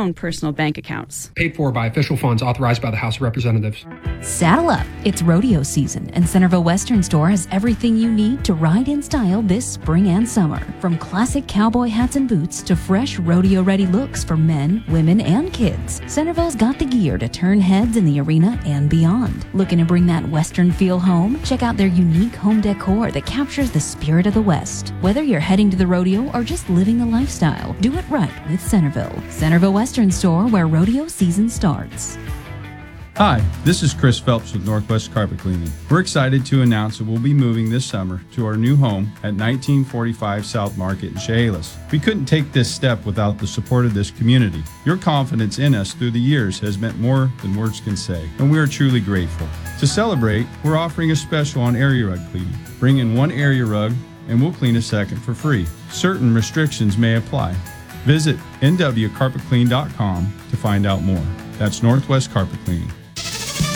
own personal bank accounts. Paid for by official funds authorized by the House of Representatives. Saddle up. It's rodeo season, and Centerville Western Store has everything you need to ride in style this spring and summer. From classic cowboy hats and boots to fresh rodeo-ready looks for men, women, and kids, Centerville's got the gear to turn heads in the arena and beyond. Looking to bring that Western feel home? Check out their unique home decor that captures the spirit of the West. Whether you're heading to the rodeo or just living the lifestyle, do it right with Centerville. Centerville Western Store, where rodeo season starts. Hi, this is Chris Phelps with Northwest Carpet Cleaning. We're excited to announce that we'll be moving this summer to our new home at 1945 South Market in Chehalis. We couldn't take this step without the support of this community. Your confidence in us through the years has meant more than words can say, and we are truly grateful. To celebrate, we're offering a special on area rug cleaning. Bring in one area rug and we'll clean a second for free. Certain restrictions may apply. Visit nwcarpetclean.com to find out more. That's Northwest Carpet Cleaning.